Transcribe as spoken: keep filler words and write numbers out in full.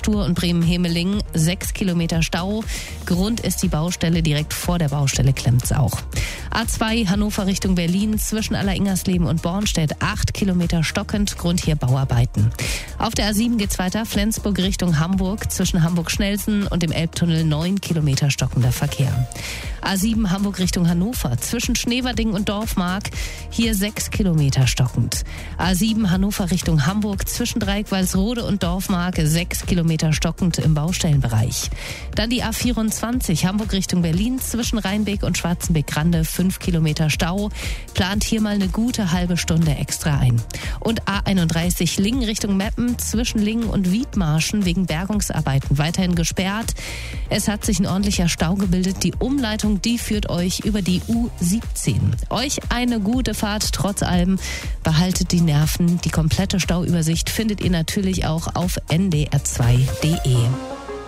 Stur und Bremen-Hemelingen sechs Kilometer Stau. Grund ist die Baustelle, direkt vor der Baustelle klemmt's auch. A zwei Hannover Richtung Berlin zwischen Alleringers-Leben und Bornstedt acht Kilometer stockend, Grund hier Bauarbeiten. Auf der A sieben geht's weiter, Flensburg Richtung Hamburg zwischen Hamburg-Schnelsen und dem Elbtunnel neun Kilometer stockender Verkehr. A sieben Hamburg Richtung Hannover zwischen Schneverding und Dorfmark, hier sechs Kilometer stockend. A sieben Hannover Richtung Hamburg zwischen Dreikwalsrode und Dorfmark sechs Kilometer stockend im Baustellenbereich. Dann die A vierundzwanzig Hamburg Richtung Berlin zwischen Rheinbeek und Schwarzenbeck-Grande fünf Kilometer Stau. Plant hier mal eine gute halbe Stunde extra ein. Und A einunddreißig Lingen Richtung Meppen zwischen Lingen und Wiedmarschen wegen Bergungsarbeiten weiterhin gesperrt. Es hat sich ein ordentlicher Stau gebildet. Die Umleitung, die führt euch über die U siebzehn. Euch eine gute Fahrt trotz allem. Behaltet die Nerven. Die komplette Stauübersicht findet ihr natürlich auch auf n d r zwei punkt d e.